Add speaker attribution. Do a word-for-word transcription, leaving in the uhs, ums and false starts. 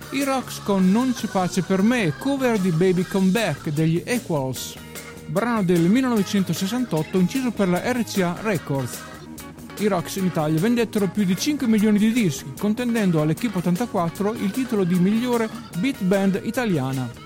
Speaker 1: I Rocks con Non c'è pace per me, cover di Baby Come Back degli Equals, brano del millenovecentosessantotto inciso per la R C A Records. I Rocks in Italia vendettero più di cinque milioni di dischi, contendendo all'Equipe ottantaquattro il titolo di migliore beat band italiana.